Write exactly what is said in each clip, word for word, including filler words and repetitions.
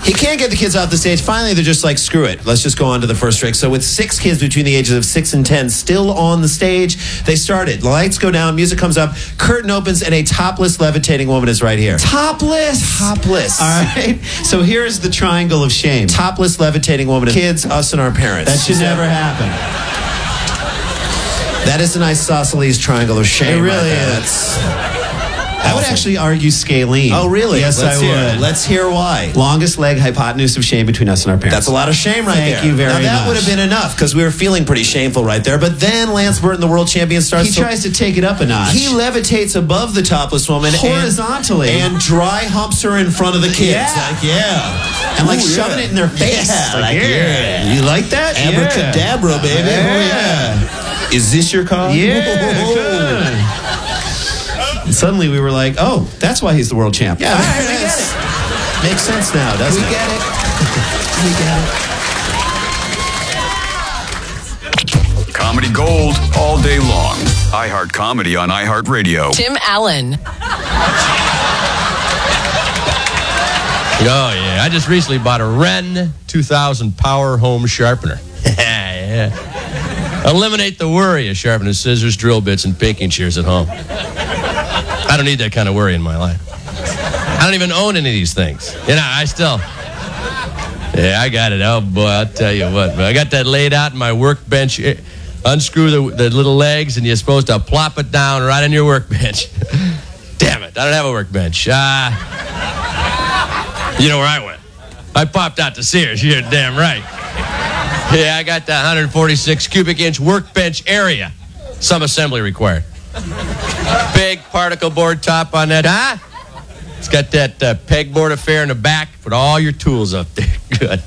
He can't get the kids off the stage. Finally, they're just like, screw it. Let's just go on to the first trick. So with six kids between the ages of six and ten still on the stage, they started. Lights go down, music comes up, curtain opens, and a topless levitating woman is right here. Topless? Topless. All right. So here's the triangle of shame. Topless levitating woman. Kids, us, and our parents. That should never happen. That is an isosceles triangle of shame. It really right is. I would actually argue scalene. Oh, really? Yes, Let's I hear would. it. Let's hear why. Longest leg hypotenuse of shame between us and our parents. That's a lot of shame right Thank there. you very now, that much. would have been enough because we were feeling pretty shameful right there. But then Lance Burton, the world champion, starts. He to, tries to take it up a notch. He levitates above the topless woman horizontally and, and dry humps her in front of the kids. Yeah. Like, yeah. And like Ooh, shoving yeah. it in their face. Yeah, like, like, yeah. yeah. You like that? Abracadabra, baby. Yeah. Oh, yeah. Is this your car? Yeah. Whoa. Good. And suddenly we were like, oh, that's why he's the world champion. Yeah, all right, we get it. Makes sense now, doesn't We it? get it. We get it. Comedy gold all day long. iHeart Comedy on iHeartRadio. Tim Allen. Oh, yeah. I just recently bought a Ren two thousand Power Home Sharpener. Yeah. Eliminate the worry of sharpening scissors, drill bits, and pinking shears at home. I don't need that kind of worry in my life. I don't even own any of these things. You know, I still... Yeah, I got it. Oh, boy, I'll tell you what. I got that laid out in my workbench. Unscrew the, the little legs, and you're supposed to plop it down right on your workbench. Damn it, I don't have a workbench. Uh, you know where I went? I popped out to Sears. You're damn right. Yeah, I got the one hundred forty-six cubic inch workbench area. Some assembly required. Big particle board top on that. Huh? It's got that uh, pegboard affair in the back. Put all your tools up there. Good.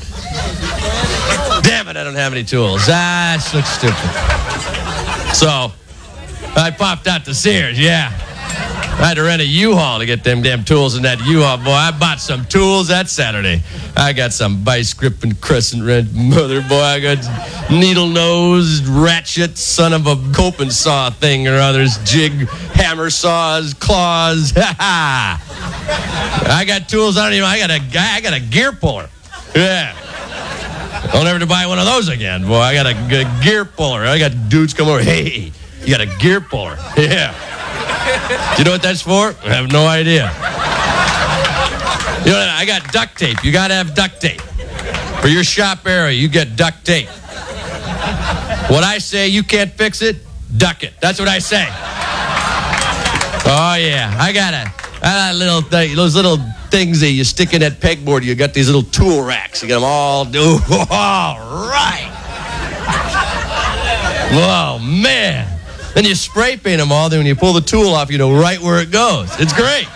Damn it, I don't have any tools. Ah, this looks stupid. So, I popped out to Sears, yeah. I had to rent a U-Haul to get them damn tools in that U-Haul. Boy, I bought some tools that Saturday. I got some vice grip and crescent wrench. Mother, boy, I got needle nose, ratchet, son of a coping saw thing or others, jig, hammer saws, claws. Ha ha! I got tools. I don't even. I got a. I got a gear puller. Yeah. I'll never to buy one of those again. Boy, I got a, a gear puller. I got dudes come over. Hey, you got a gear puller? Yeah. Do you know what that's for? I have no idea. You know, I got duct tape. You got to have duct tape. For your shop area, you get duct tape. What I say, you can't fix it, duck it. That's what I say. Oh, yeah. I got a, I got a little thing, those little things that you stick in that pegboard. You got these little tool racks. You got them all. Do, all right. Whoa, man. Then you spray paint them all. Then when you pull the tool off, you know right where it goes. It's great.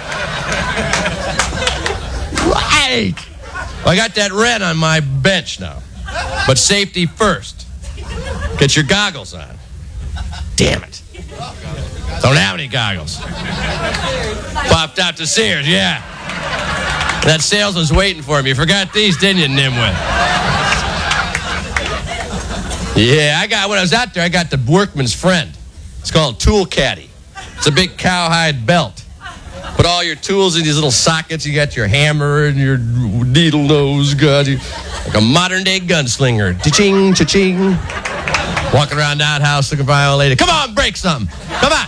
Right. Well, I got that red on my bench now. But safety first. Get your goggles on. Damn it. Don't have any goggles. Popped out to Sears, yeah. That salesman's waiting for me. You forgot these, didn't you, Nimwit? Yeah, I got, when I was out there, I got the workman's friend. It's called Tool Caddy. It's a big cowhide belt. Put all your tools in these little sockets. You got your hammer and your needle nose gun. Like a modern-day gunslinger. Cha-ching, cha-ching. Walking around the outhouse looking for my old lady. Come on, break something. Come on.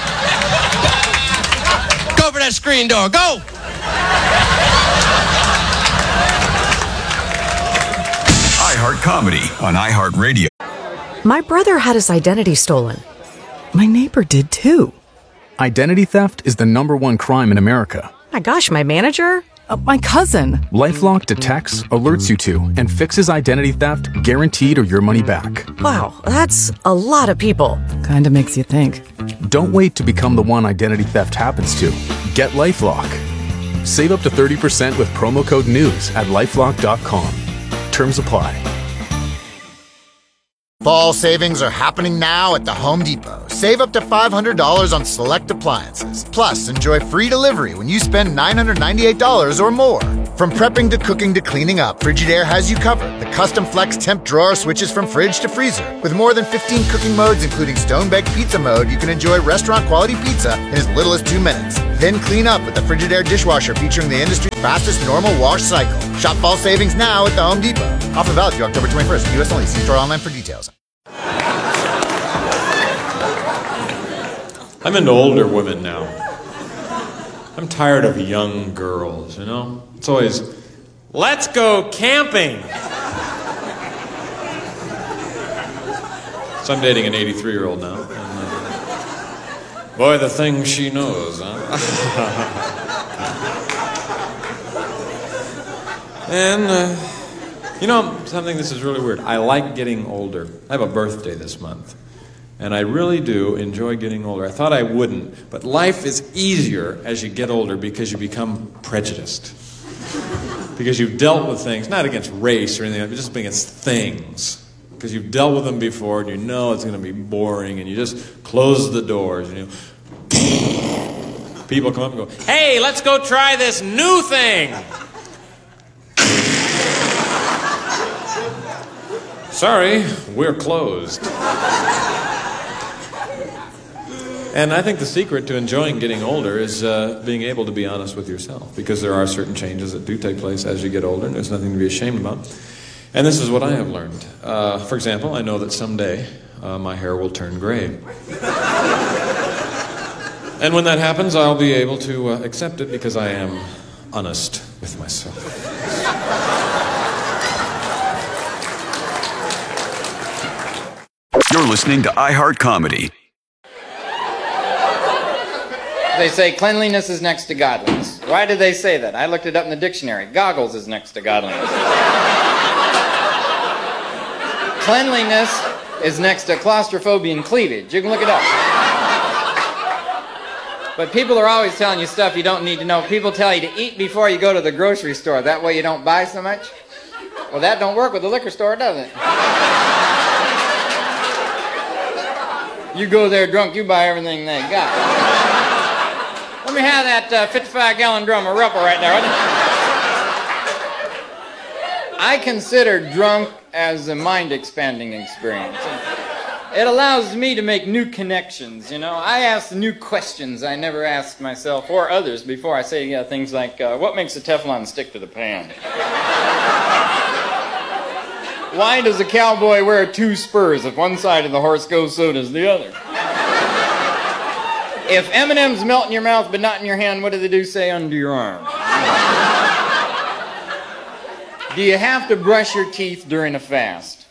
Go for that screen door. Go. iHeart Comedy on iHeartRadio. My brother had his identity stolen. My neighbor did too. Identity theft is the number one crime in America. My gosh, my manager? Uh, my cousin. LifeLock detects, alerts you to, and fixes identity theft guaranteed or your money back. Wow, that's a lot of people. Kinda makes you think. Don't wait to become the one identity theft happens to. Get LifeLock. Save up to thirty percent with promo code NEWS at lifelock dot com. Terms apply. Fall savings are happening now at the Home Depot. Save up to five hundred dollars on select appliances. Plus, enjoy free delivery when you spend nine hundred ninety-eight dollars or more. From prepping to cooking to cleaning up, Frigidaire has you covered. The custom flex temp drawer switches from fridge to freezer. With more than fifteen cooking modes, including stone-baked pizza mode, you can enjoy restaurant-quality pizza in as little as two minutes. Then clean up with the Frigidaire dishwasher featuring the industry's fastest normal wash cycle. Shop fall savings now at the Home Depot. Offer valid through October twenty-first. U S only. See store online for details. I'm into older women now. I'm tired of young girls, you know? It's always, let's go camping. So I'm dating an eighty-three-year-old now. And, uh, boy, the things she knows, huh? and, uh, you know, something, this is really weird. I like getting older. I have a birthday this month. And I really do enjoy getting older. I thought I wouldn't, but life is easier as you get older because you become prejudiced. Because you've dealt with things, not against race or anything, but just against things. Because you've dealt with them before and you know it's going to be boring and you just close the doors and you people come up and go, hey, let's go try this new thing. Sorry, we're closed. And I think the secret to enjoying getting older is uh, being able to be honest with yourself, because there are certain changes that do take place as you get older, and there's nothing to be ashamed about. And this is what I have learned. Uh, for example, I know that someday uh, my hair will turn gray. And when that happens, I'll be able to uh, accept it because I am honest with myself. You're listening to iHeart Comedy. They say cleanliness is next to godliness. Why did they say that? I looked it up in the dictionary. Goggles is next to godliness. Cleanliness is next to claustrophobia and cleavage. You can look it up. But people are always telling you stuff you don't need to know. People tell you to eat before you go to the grocery store. That way you don't buy so much. Well, that don't work with the liquor store, does it? You go there drunk, you buy everything they got. Let me have that uh, fifty-five gallon drum of Ruppel right there. I consider drunk as a mind-expanding experience. It allows me to make new connections, you know. I ask new questions I never asked myself or others before. I say yeah, things like, uh, what makes a Teflon stick to the pan? Why does a cowboy wear two spurs? If one side of the horse goes, so does the other. If M and M's melt in your mouth but not in your hand, what do they do say under your arm? Do you have to brush your teeth during a fast?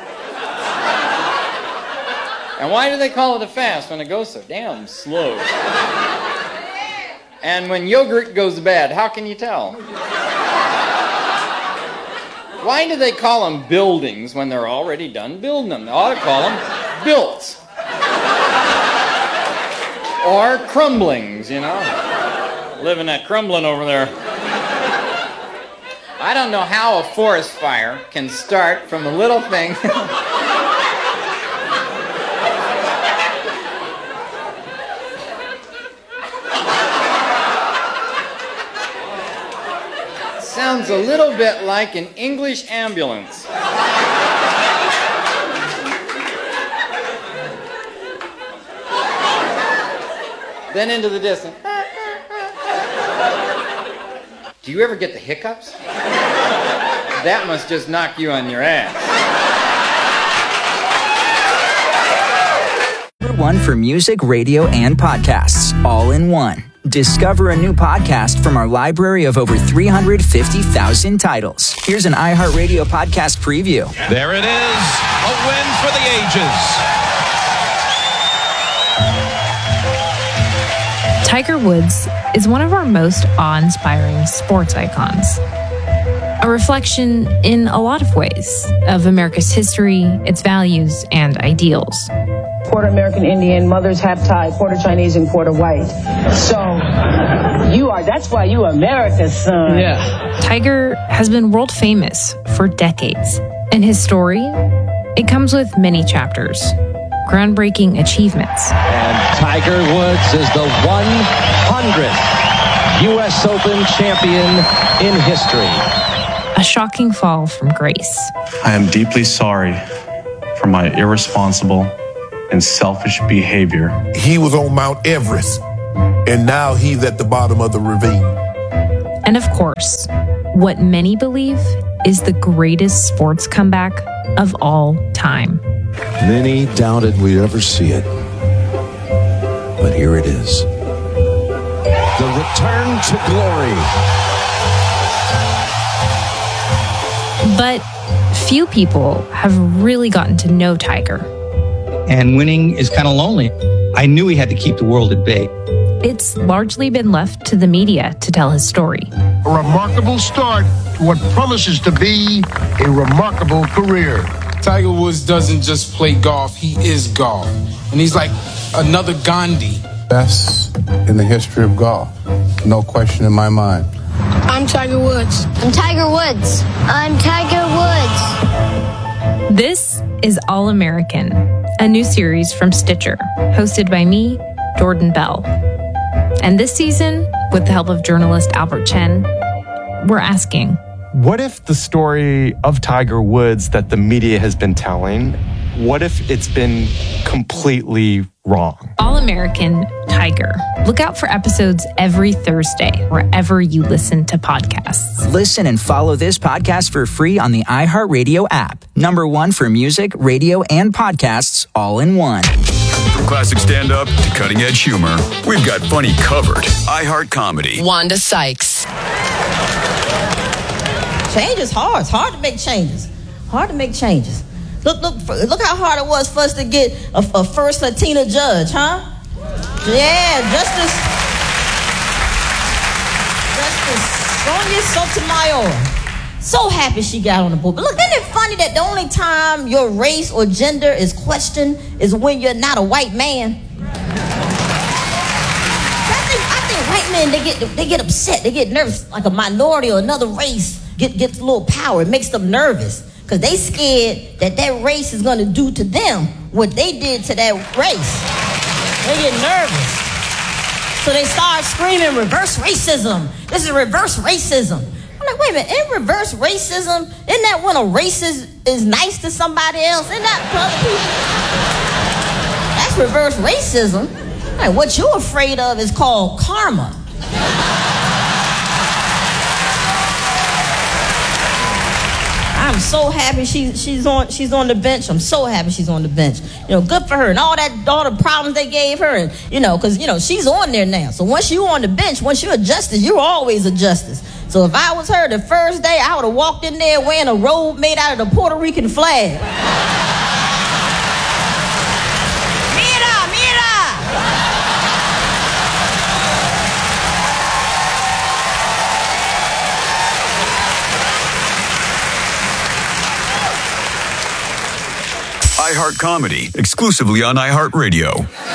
And why do they call it a fast when it goes so damn slow? And when yogurt goes bad, how can you tell? Why do they call them buildings when they're already done building them? They ought to call them built. Or crumblings, you know. Living at crumbling over there. I don't know how a forest fire can start from a little thing. Sounds a little bit like an English ambulance. Then into the distance. Do you ever get the hiccups? That must just knock you on your ass. Number one for music, radio, and podcasts, all in one. Discover a new podcast from our library of over three hundred fifty thousand titles. Here's an iHeartRadio podcast preview. There it is, a win for the ages. Tiger Woods is one of our most awe-inspiring sports icons. A reflection in a lot of ways of America's history, its values, and ideals. Quarter American Indian, mother's half Thai, quarter Chinese, and quarter white. So, you are, that's why you are America's son. Yeah. Tiger has been world famous for decades. And his story, it comes with many chapters, groundbreaking achievements. And Tiger Woods is the one hundredth U S Open champion in history. A shocking fall from grace. I am deeply sorry for my irresponsible and selfish behavior. He was on Mount Everest, and now he's at the bottom of the ravine. And of course, what many believe is the greatest sports comeback of all time. Many doubted we'd ever see it, but here it is. The return to glory. But few people have really gotten to know Tiger. And winning is kind of lonely. I knew he had to keep the world at bay. It's largely been left to the media to tell his story. A remarkable start to what promises to be a remarkable career. Tiger Woods doesn't just play golf, he is golf. And he's like another Gandhi. Best in the history of golf. No question in my mind. I'm Tiger Woods. I'm Tiger Woods. I'm Tiger Woods. This is All American, a new series from Stitcher, hosted by me, Jordan Bell. And this season, with the help of journalist Albert Chen, we're asking, what if the story of Tiger Woods that the media has been telling, what if it's been completely wrong? All American Tiger. Look out for episodes every Thursday, wherever you listen to podcasts. Listen and follow this podcast for free on the iHeartRadio app. Number one for music, radio, and podcasts all in one. From classic stand-up to cutting-edge humor, we've got funny covered. iHeart Comedy. Wanda Sykes. Change is hard. It's hard to make changes. Hard to make changes. Look, look, look how hard it was for us to get a, a first Latina judge, huh? Yeah, Justice, Justice Sonia Sotomayor. So happy she got on the board. But look, isn't it funny that the only time your race or gender is questioned is when you're not a white man? I think, I think white men, they get they get upset, they get nervous, like a minority or another race get gets a little power. It makes them nervous. Because they scared that that race is going to do to them what they did to that race. They get nervous. So they start screaming, reverse racism. This is reverse racism. I'm like, wait a minute, in reverse racism, isn't that when a racist is nice to somebody else? Isn't that to other people? That's reverse racism. Like, what you're afraid of is called karma. I'm so happy she, she's on she's on the bench. I'm so happy she's on the bench. You know, good for her. And all that, all the problems they gave her, and you know, because you know she's on there now. So once you're on the bench, once you're a justice, you're always a justice. So if I was her the first day, I would have walked in there wearing a robe made out of the Puerto Rican flag. Mira, mira. iHeart Comedy, exclusively on iHeartRadio.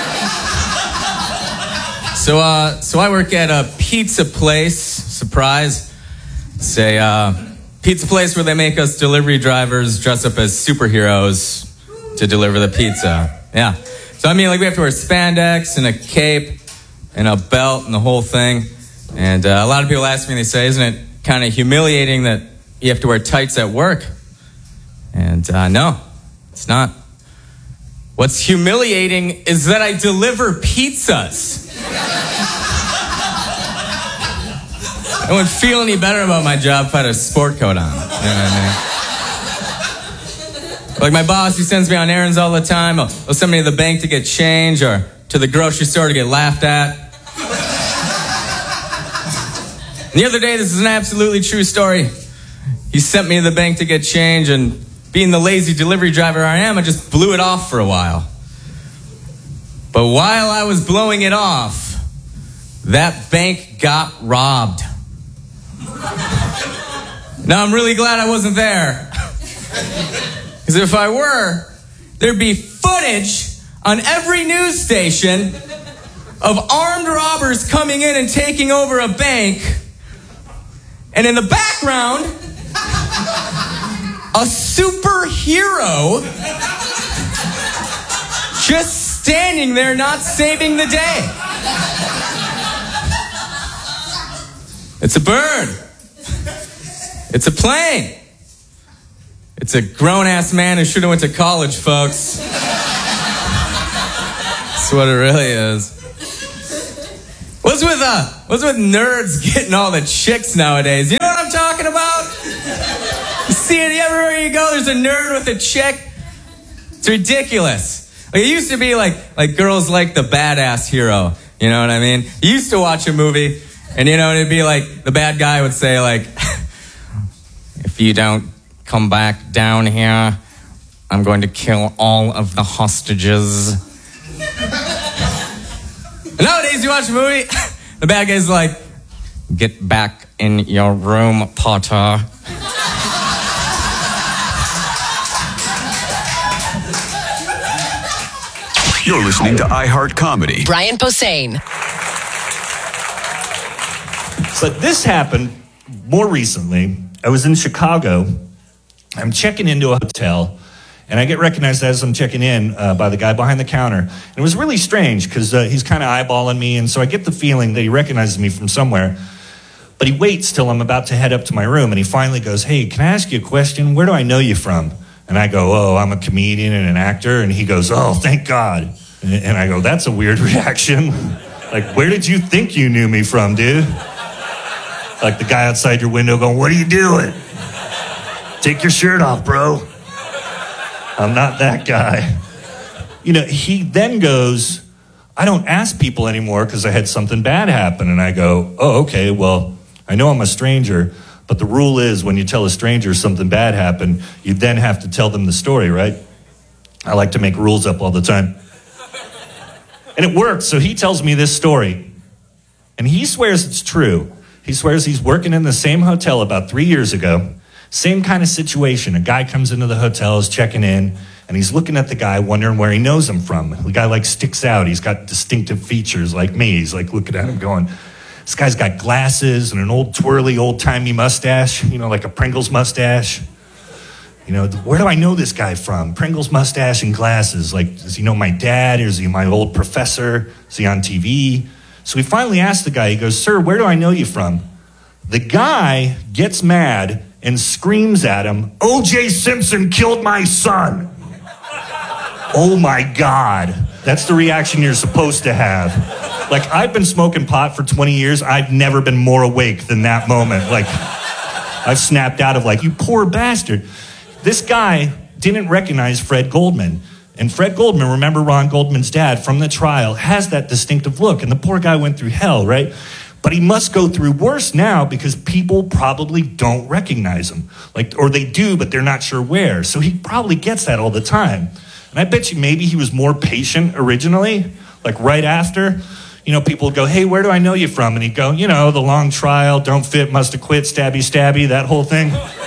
So, uh, so I work at a pizza place. Surprise! It's a uh, pizza place where they make us delivery drivers dress up as superheroes to deliver the pizza. Yeah. So I mean, like we have to wear spandex and a cape and a belt and the whole thing. And uh, a lot of people ask me, they say, "Isn't it kind of humiliating that you have to wear tights at work?" And uh, no, it's not. What's humiliating is that I deliver pizzas. I wouldn't feel any better about my job if I had a sport coat on. You know what I mean? Like my boss, he sends me on errands all the time. He'll, he'll send me to the bank to get change or to the grocery store to get laughed at. And the other day, this is an absolutely true story. He sent me to the bank to get change, and being the lazy delivery driver I am, I just blew it off for a while. But while I was blowing it off, that bank got robbed. Now I'm really glad I wasn't there. Because if I were, there'd be footage on every news station of armed robbers coming in and taking over a bank. And in the background, a superhero just standing there not saving the day. It's a bird. It's a plane. It's a grown-ass man who should have went to college, folks. That's what it really is. What's with uh what's with nerds getting all the chicks nowadays? You know what I'm talking about? You see it everywhere you go, there's a nerd with a chick. It's ridiculous. Like, it used to be like like girls like the badass hero. You know what I mean? You used to watch a movie and you know it'd be like the bad guy would say like, if you don't come back down here, I'm going to kill all of the hostages. Nowadays, you watch a movie, the bad guy's like, get back in your room, Potter. You're listening to iHeart Comedy. Brian Posehn. So this happened more recently. I was in Chicago. I'm checking into a hotel, and I get recognized as I'm checking in uh, by the guy behind the counter. And it was really strange because uh, he's kind of eyeballing me, and so I get the feeling that he recognizes me from somewhere. But he waits till I'm about to head up to my room, and he finally goes, hey, can I ask you a question? Where do I know you from? And I go, oh, I'm a comedian and an actor. And he goes, oh, thank God. And I go, that's a weird reaction. Like, where did you think you knew me from, dude? Like the guy outside your window going, what are you doing? Take your shirt off, bro. I'm not that guy. You know, he then goes, I don't ask people anymore because I had something bad happen. And I go, oh, okay, well, I know I'm a stranger, but the rule is when you tell a stranger something bad happened, you then have to tell them the story, right? I like to make rules up all the time. And it works. So he tells me this story. And he swears it's true. He swears he's working in the same hotel about three years ago. Same kind of situation. A guy comes into the hotel, is checking in, and he's looking at the guy, wondering where he knows him from. The guy, like, sticks out. He's got distinctive features like me. He's, like, looking at him going, this guy's got glasses and an old twirly, old-timey mustache, you know, like a Pringles mustache. You know, where do I know this guy from? Pringles mustache and glasses. Like, does he know my dad? Or is he my old professor? Is he on T V? So he finally asked the guy, he goes, sir, where do I know you from? The guy gets mad and screams at him, O J Simpson killed my son. Oh my God. That's the reaction you're supposed to have. Like, I've been smoking pot for twenty years. I've never been more awake than that moment. Like, I've snapped out of like, you poor bastard. This guy didn't recognize Fred Goldman. And Fred Goldman, remember Ron Goldman's dad from the trial, has that distinctive look. And the poor guy went through hell, right? But he must go through worse now because people probably don't recognize him. Like, or they do, but they're not sure where. So he probably gets that all the time. And I bet you maybe he was more patient originally, like right after. You know, people would go, hey, where do I know you from? And he'd go, you know, the long trial, don't fit, must have quit, stabby, stabby, that whole thing.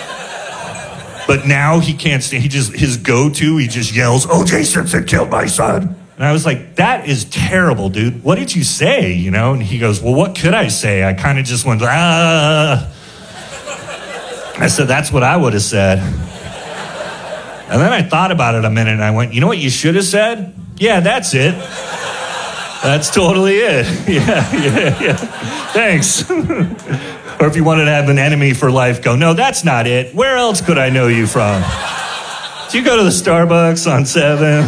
But now he can't stand, he just, his go-to, he just yells, O J Simpson killed my son. And I was like, that is terrible, dude. What did you say, you know? And he goes, well, what could I say? I kind of just went, ah. I said, that's what I would have said. And then I thought about it a minute, and I went, you know what you should have said? Yeah, that's it. That's totally it. Yeah, yeah, yeah. Thanks. Or if you wanted to have an enemy for life, go, no, that's not it. Where else could I know you from? Do you go to the Starbucks on seven?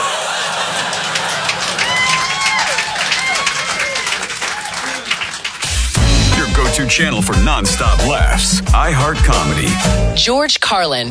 Your go-to channel for nonstop laughs. iHeart Comedy. George Carlin.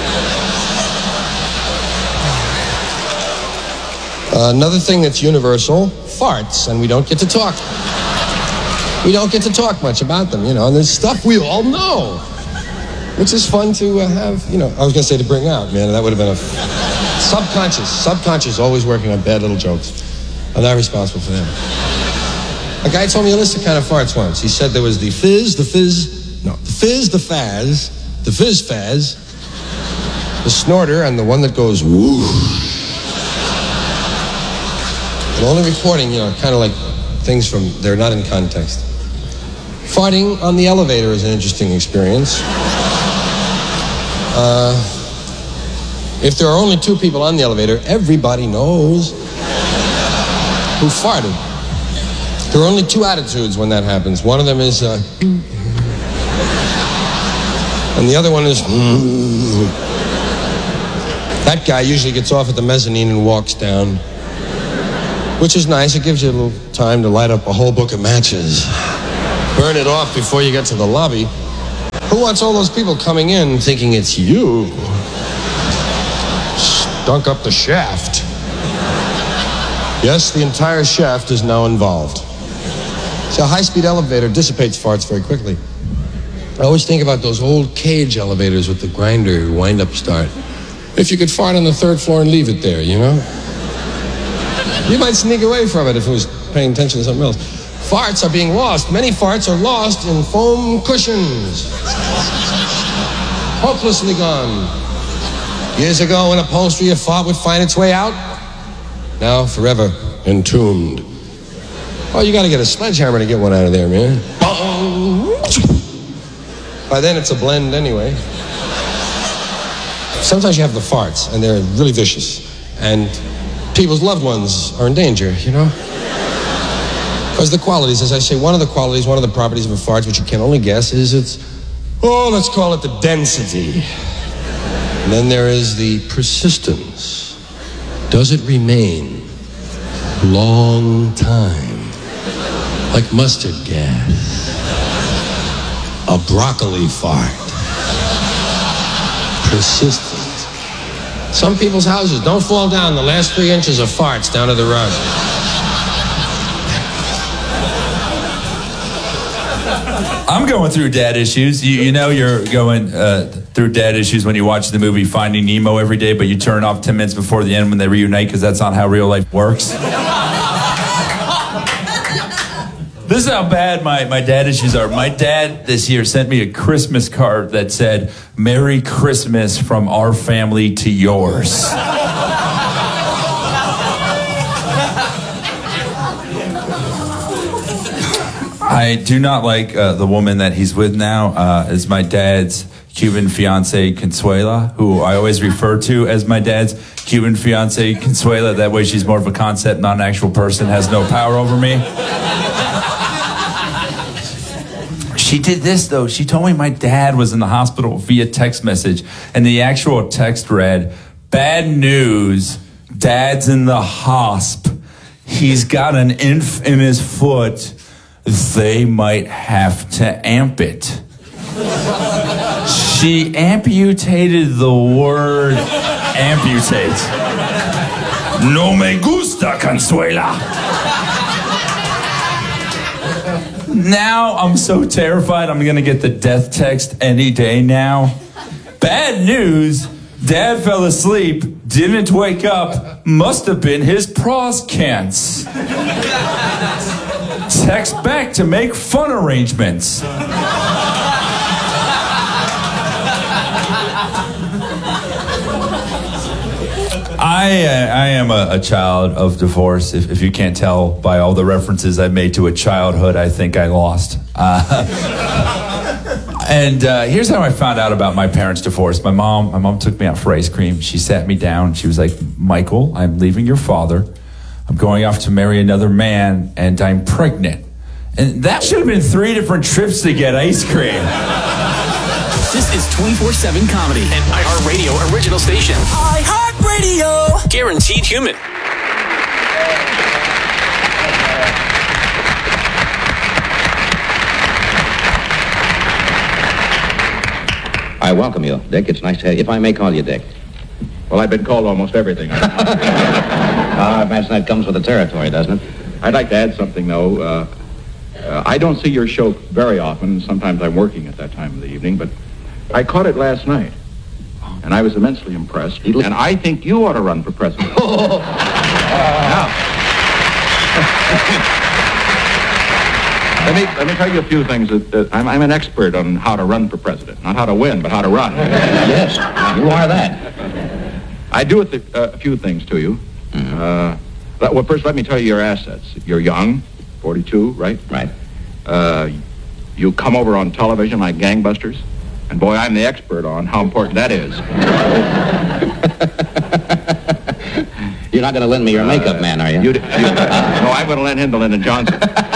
Uh, another thing that's universal, farts, and we don't get to talk. We don't get to talk much about them, you know, and there's stuff we all know, which is fun to uh, have, you know, I was going to say to bring out, man, that would have been a f- subconscious, subconscious, always working on bad little jokes. I'm not responsible for them. A guy told me a list of kind of farts once. He said there was the fizz, the fizz, no, the fizz, the fazz, the fizz fazz, the snorter, and the one that goes whoosh. And only reporting, you know, kind of like things from, they're not in context. Farting on the elevator is an interesting experience. Uh, if there are only two people on the elevator, everybody knows who farted. There are only two attitudes when that happens. One of them is, uh, and the other one is, that guy usually gets off at the mezzanine and walks down. which is nice. It gives you a little time to light up a whole book of matches. Burn it off before you get to the lobby. Who wants all those people coming in thinking it's you? Stunk up the shaft. Yes, the entire shaft is now involved. So a high-speed elevator dissipates farts very quickly. I always think about those old cage elevators with the grinder wind-up start. If you could fart on the third floor and leave it there, you know? You might sneak away from it if it was paying attention to something else. Farts are being lost. Many farts are lost in foam cushions. Hopelessly gone. Years ago, when upholstery a fart would find its way out, now forever entombed. Oh, you gotta get a sledgehammer to get one out of there, man. By then, it's a blend anyway. Sometimes you have the farts, and they're really vicious. And people's loved ones are in danger, you know? Because the qualities, as I say, one of the qualities, one of the properties of a fart, which you can only guess, is its, oh, let's call it the density. And then there is the persistence. Does it remain long time? Like mustard gas. A broccoli fart. Persistent. Some people's houses don't fall down the last three inches of farts down to the rug. I'm going through dad issues. You, you know you're going uh, through dad issues when you watch the movie Finding Nemo every day, but you turn off ten minutes before the end when they reunite because that's not how real life works. This is how bad my, my dad issues are. My dad this year sent me a Christmas card that said, "Merry Christmas from our family to yours." I do not like uh, the woman that he's with now. Uh, is my dad's Cuban fiancée, Consuela, who I always refer to as my dad's Cuban fiancée, Consuela. That way she's more of a concept, not an actual person, has no power over me. She did this, though. She told me my dad was in the hospital via text message, and the actual text read, "Bad news, Dad's in the hosp. He's got an inf in his foot. They might have to amp it." She amputated the word amputate. No me gusta, Consuela. Now I'm so terrified I'm going to get the death text any day now. Bad news, Dad fell asleep, didn't wake up, must have been his proscans. Text back to make fun arrangements. I, uh, I am a, a child of divorce. If, if you can't tell by all the references I made to a childhood, I think I lost. Uh, and uh, here's how I found out about my parents' divorce. My mom, my mom took me out for ice cream. She sat me down. She was like, "Michael, I'm leaving your father. I'm going off to marry another man, and I'm pregnant." And that should have been three different trips to get ice cream. This is twenty-four seven Comedy, an iHeartRadio original station. iHeartRadio! Guaranteed human. I welcome you, Dick. It's nice to have you. If I may call you Dick. Well, I've been called almost everything. uh, I imagine that comes with the territory, doesn't it? I'd like to add something, though. Uh, uh, I don't see your show very often. Sometimes I'm working at that time of the evening, but I caught it last night, and I was immensely impressed. And I think you ought to run for president. Oh. Now, let me let me tell you a few things. That, that I'm, I'm an expert on how to run for president, not how to win, but how to run. Yes, you are that. I do a, th- uh, a few things to you. Mm-hmm. Uh, well, first, let me tell you your assets. You're young, forty-two, right? Right. Uh, you come over on television like gangbusters. And boy, I'm the expert on how important that is. You're not going to lend me your makeup uh, man, are you? you, you uh, no, I'm going to lend him to Lyndon Johnson.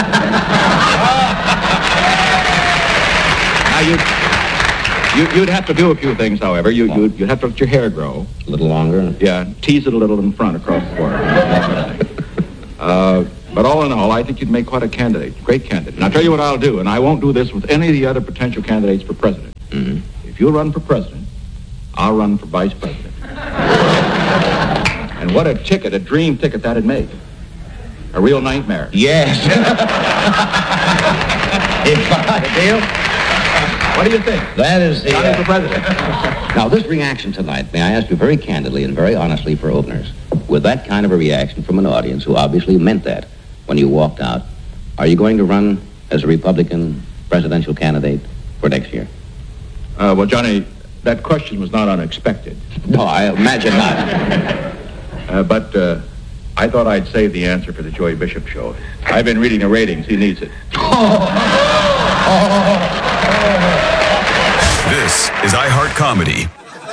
Now, you, you, you'd have to do a few things, however. You, you'd, you'd have to let your hair grow. A little longer? Yeah, tease it a little in front across the forehead. Uh, but all in all, I think you'd make quite a candidate, great candidate. And I'll tell you what I'll do, and I won't do this with any of the other potential candidates for president. Mm-hmm. If you run for president, I'll run for vice president. And what a ticket, a dream ticket that'd make. A real nightmare. Yes. If I, the deal? What do you think? That is the... Johnny for president. Now, this reaction tonight, may I ask you very candidly and very honestly for openers, with that kind of a reaction from an audience who obviously meant that when you walked out, are you going to run as a Republican presidential candidate for next year? Uh, well, Johnny, that question was not unexpected. No, I imagine not. Uh, but uh, I thought I'd save the answer for the Joey Bishop show. I've been reading the ratings. He needs it. This is iHeart Comedy.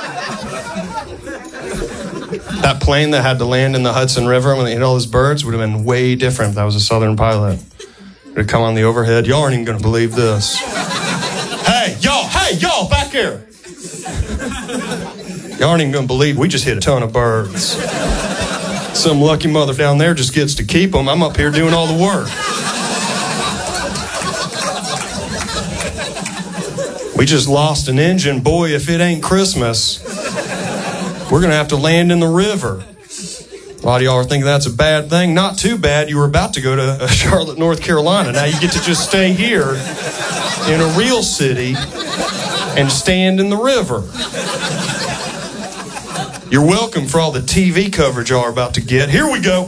That plane that had to land in the Hudson River when they hit all those birds would have been way different if that was a Southern pilot. It would have come on the overhead. Y'all aren't even going to believe this. Hey, y'all, hey, y'all, back here. Y'all aren't even going to believe we just hit a ton of birds. Some lucky mother down there just gets to keep them. I'm up here doing all the work. We just lost an engine. Boy, if it ain't Christmas, we're going to have to land in the river. A lot of y'all are thinking that's a bad thing. Not too bad. You were about to go to Charlotte, North Carolina. Now you get to just stay here in a real city and stand in the river. You're welcome for all the T V coverage y'all are about to get. Here we go.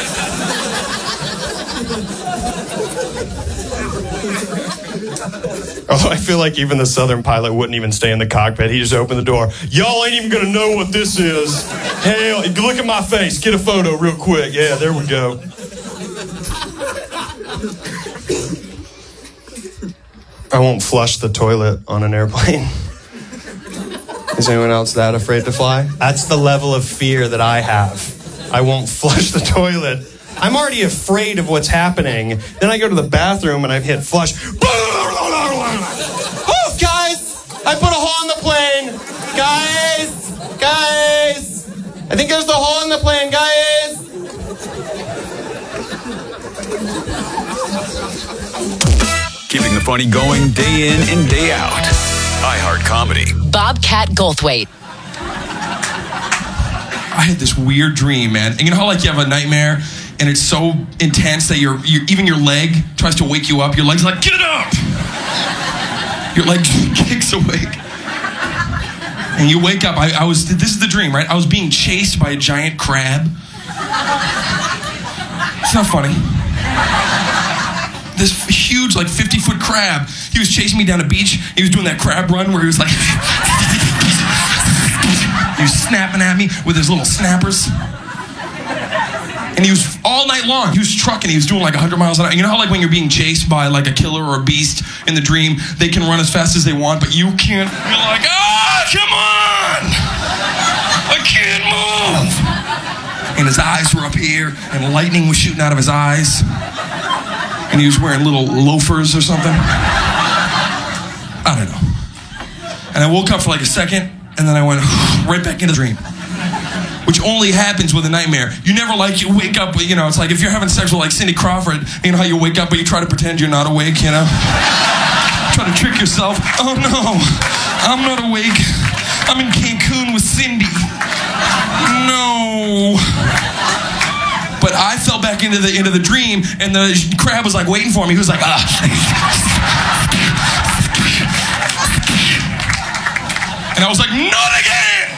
Oh, I feel like even the Southern pilot wouldn't even stay in the cockpit. He just opened the door. Y'all ain't even gonna know what this is. Hell, look at my face. Get a photo real quick. Yeah, there we go. I won't flush the toilet on an airplane. Is anyone else that afraid to fly? That's the level of fear that I have. I won't flush the toilet. I'm already afraid of what's happening. Then I go to the bathroom and I hit flush. Oh, guys! I put a hole in the plane. Guys! Guys! I think there's the hole in the plane, guys! Keeping the funny going day in and day out. iHeart Comedy. Bobcat Goldthwait. I had this weird dream, man. And you know how like you have a nightmare and it's so intense that your, your even your leg tries to wake you up. Your leg's like, get up! Your leg kicks awake. And you wake up. I, I was, this is the dream, right? I was being chased by a giant crab. It's not funny. This huge, like fifty foot crab. He was chasing me down a beach. He was doing that crab run where he was like, he was snapping at me with his little snappers. And he was all night long. He was trucking. He was doing like one hundred miles an hour. You know how like when you're being chased by like a killer or a beast in the dream, they can run as fast as they want, but you can't. You're like, ah, come on! I can't move! And his eyes were up here, and lightning was shooting out of his eyes. And he was wearing little loafers or something. I don't know. And I woke up for like a second, and then I went right back into the dream. Which only happens with a nightmare. You never like, you wake up, you know, it's like if you're having sex with like Cindy Crawford, you know how you wake up but you try to pretend you're not awake, you know? Try to trick yourself. Oh no, I'm not awake. I'm in Cancun with Cindy. No. But I fell back into the into the dream, and the crab was like waiting for me. He was like, ah. And I was like, not again!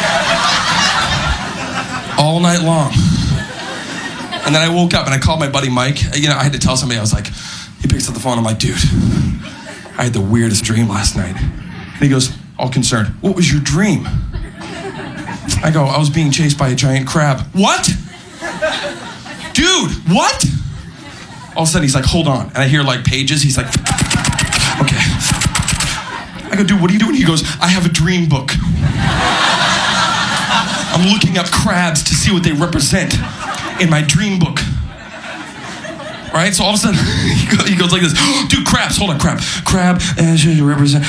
All night long. And then I woke up and I called my buddy Mike. You know, I had to tell somebody. I was like, he picks up the phone. I'm like, dude, I had the weirdest dream last night. And he goes, all concerned, what was your dream? I go, I was being chased by a giant crab. What? Dude, what? All of a sudden, he's like, hold on. And I hear like pages. He's like, okay. I go, dude, what are you doing? He goes, I have a dream book. I'm looking up crabs to see what they represent in my dream book. Right? So all of a sudden, he goes like this. Dude, crabs. Hold on, crab. Crab, uh, you represent.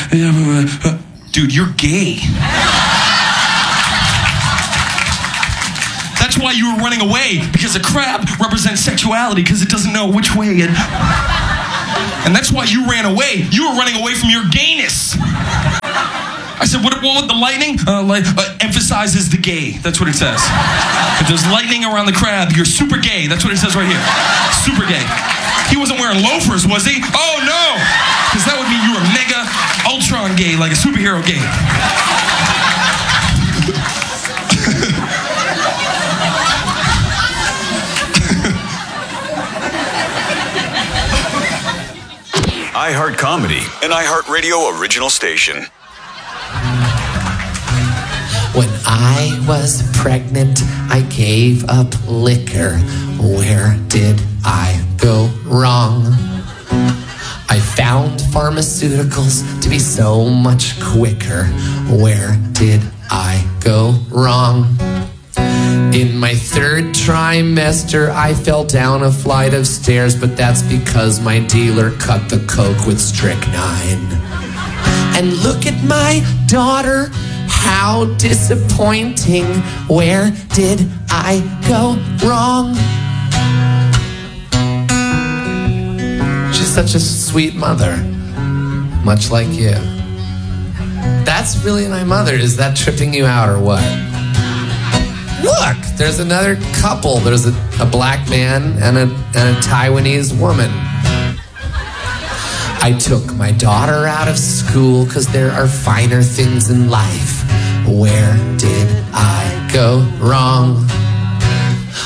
Dude, you're gay. That That's why you were running away, because a crab represents sexuality because it doesn't know which way it... And that's why you ran away. You were running away from your gayness. I said, what, what the lightning? Uh, like, uh, emphasizes the gay. That's what it says. If there's lightning around the crab, you're super gay. That's what it says right here. Super gay. He wasn't wearing loafers, was he? Oh, no. Because that would mean you were mega Ultron gay, like a superhero gay. iHeart Comedy, an iHeartRadio original station. When I was pregnant, I gave up liquor. Where did I go wrong? I found pharmaceuticals to be so much quicker. Where did I go wrong? In my third trimester, I fell down a flight of stairs, but that's because my dealer cut the coke with strychnine. And look at my daughter, how disappointing. Where did I go wrong? She's such a sweet mother, much like you. That's really my mother. Is that tripping you out or what? Look, there's another couple. There's a, a black man and a, and a Taiwanese woman. I took my daughter out of school because there are finer things in life. Where did I go wrong?